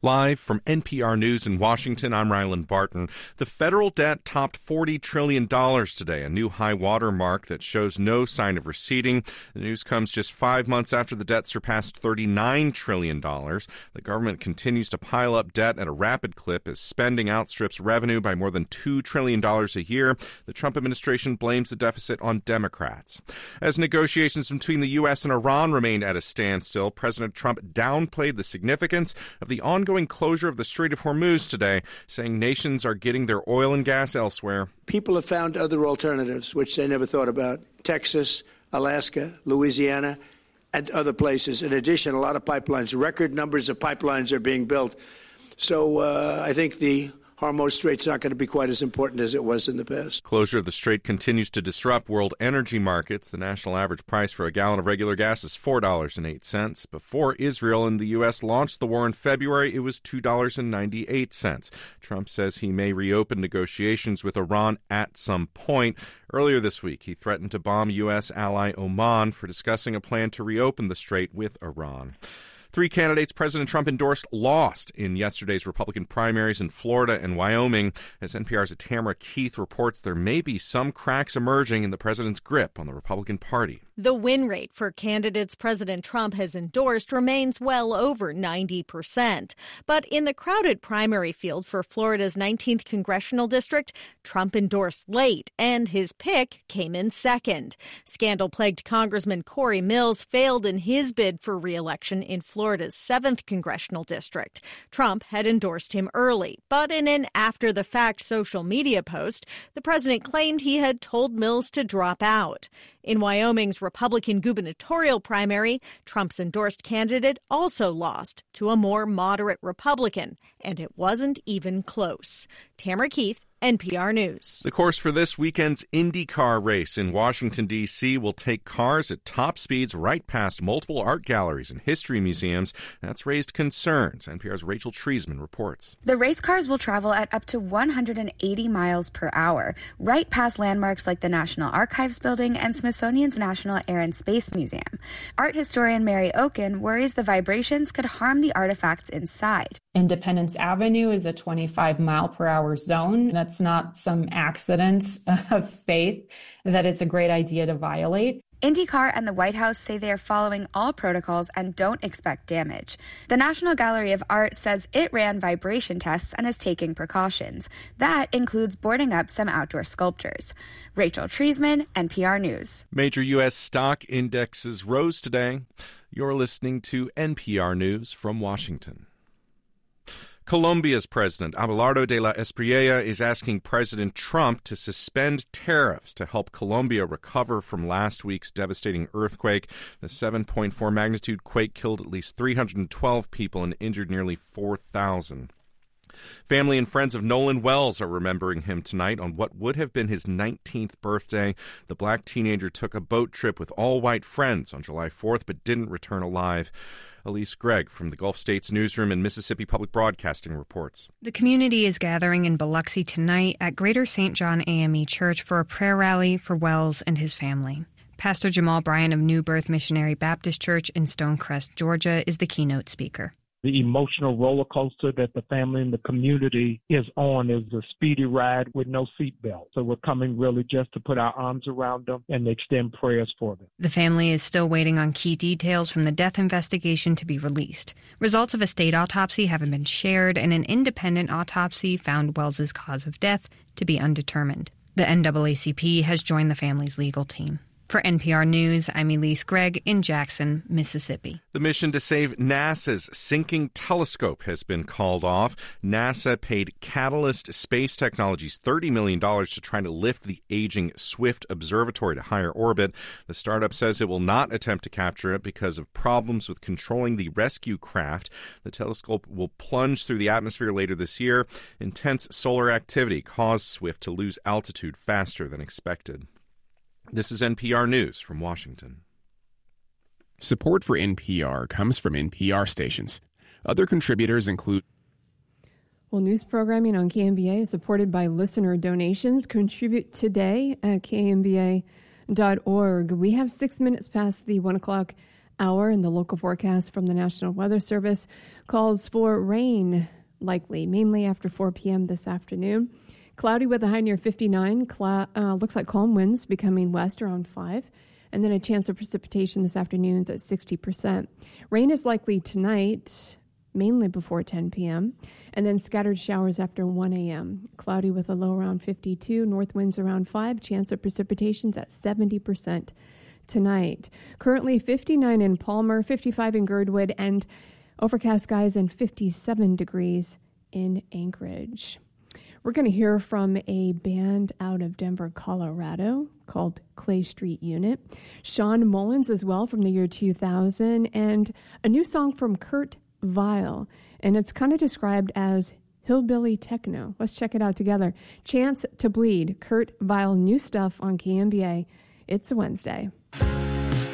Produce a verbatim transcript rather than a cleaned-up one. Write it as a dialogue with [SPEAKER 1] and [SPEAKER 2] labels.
[SPEAKER 1] Live from N P R News in Washington, I'm Ryland Barton. The federal debt topped forty trillion dollars today, a new high water mark that shows no sign of receding. The news comes just five months after the debt surpassed thirty-nine trillion dollars. The government continues to pile up debt at a rapid clip as spending outstrips revenue by more than two trillion dollars a year. The Trump administration blames the deficit on Democrats. As negotiations between the U S and Iran remained at a standstill, President Trump downplayed the significance of the ongoing closure of the Strait of Hormuz today, saying nations are getting their oil and gas elsewhere.
[SPEAKER 2] People have found other alternatives, which they never thought about. Texas, Alaska, Louisiana, and other places. In addition, a lot of pipelines, record numbers of pipelines are being built. So uh, I think the Hormuz Strait's not going to be quite as important as it was in the past.
[SPEAKER 1] Closure of the strait continues to disrupt world energy markets. The national average price for a gallon of regular gas is four dollars and eight cents. Before Israel and the U S launched the war in February, it was two dollars and ninety-eight cents. Trump says he may reopen negotiations with Iran at some point. Earlier this week, he threatened to bomb U S ally Oman for discussing a plan to reopen the strait with Iran. Three candidates President Trump endorsed lost in yesterday's Republican primaries in Florida and Wyoming. As N P R's Tamara Keith reports, there may be some cracks emerging in the president's grip on the Republican Party.
[SPEAKER 3] The win rate for candidates President Trump has endorsed remains well over ninety percent. But in the crowded primary field for Florida's nineteenth congressional district, Trump endorsed late, and his pick came in second. Scandal-plagued Congressman Corey Mills failed in his bid for re-election in Florida's seventh congressional district. Trump had endorsed him early, but in an after-the-fact social media post, the president claimed he had told Mills to drop out. In Wyoming's Republican gubernatorial primary, Trump's endorsed candidate also lost to a more moderate Republican, and it wasn't even close. Tamara Keith, N P R News.
[SPEAKER 1] The course for this weekend's IndyCar race in Washington, D C will take cars at top speeds right past multiple art galleries and history museums. That's raised concerns. N P R's Rachel Treisman reports.
[SPEAKER 4] The race cars will travel at up to one hundred eighty miles per hour, right past landmarks like the National Archives Building and Smithsonian's National Air and Space Museum. Art historian Mary Oken worries the vibrations could harm the artifacts inside.
[SPEAKER 5] Independence Avenue is a twenty-five mile per hour zone. That's not some accidents of faith that it's a great idea to violate.
[SPEAKER 4] IndyCar and the White House say they are following all protocols and don't expect damage. The National Gallery of Art says it ran vibration tests and is taking precautions. That includes boarding up some outdoor sculptures. Rachel Treisman, N P R News.
[SPEAKER 1] Major U S stock indexes rose today. You're listening to N P R News from Washington. Colombia's president, Abelardo de la Espriella, is asking President Trump to suspend tariffs to help Colombia recover from last week's devastating earthquake. The seven point four magnitude quake killed at least three hundred twelve people and injured nearly four thousand. Family and friends of Nolan Wells are remembering him tonight on what would have been his nineteenth birthday. The black teenager took a boat trip with all white friends on July fourth, but didn't return alive. Elise Gregg from the Gulf States Newsroom and Mississippi Public Broadcasting reports.
[SPEAKER 6] The community is gathering in Biloxi tonight at Greater Saint John A M E Church for a prayer rally for Wells and his family. Pastor Jamal Bryan of New Birth Missionary Baptist Church in Stonecrest, Georgia, is the keynote speaker.
[SPEAKER 7] The emotional roller coaster that the family and the community is on is a speedy ride with no seatbelt. So we're coming really just to put our arms around them and extend prayers for them.
[SPEAKER 6] The family is still waiting on key details from the death investigation to be released. Results of a state autopsy haven't been shared, and an independent autopsy found Wells's cause of death to be undetermined. The N double A C P has joined the family's legal team. For N P R News, I'm Elise Gregg in Jackson, Mississippi.
[SPEAKER 1] The mission to save NASA's sinking telescope has been called off. NASA paid Catalyst Space Technologies thirty million dollars to try to lift the aging Swift Observatory to higher orbit. The startup says it will not attempt to capture it because of problems with controlling the rescue craft. The telescope will plunge through the atmosphere later this year. Intense solar activity caused Swift to lose altitude faster than expected. This is N P R News from Washington.
[SPEAKER 8] Support for N P R comes from N P R stations. Other contributors include...
[SPEAKER 9] Well, news programming on K M B A is supported by listener donations. Contribute today at K M B A dot org. We have six minutes past the one o'clock hour, and the local forecast from the National Weather Service calls for rain likely, mainly after four p.m. this afternoon. Cloudy with a high near fifty-nine. Cla- uh, looks like calm winds becoming west around five. And then a chance of precipitation this afternoon is at sixty percent. Rain is likely tonight, mainly before ten p.m., and then scattered showers after one a.m. Cloudy with a low around fifty-two. North winds around five. Chance of precipitations at seventy percent tonight. Currently fifty-nine in Palmer, fifty-five in Girdwood, and overcast skies and fifty-seven degrees in Anchorage. We're going to hear from a band out of Denver, Colorado called Clay Street Unit. Sean Mullins as well from the year two thousand, and a new song from Kurt Vile. And it's kind of described as hillbilly techno. Let's check it out together. Chance to Bleed, Kurt Vile, new stuff on K M B A. It's a Wednesday.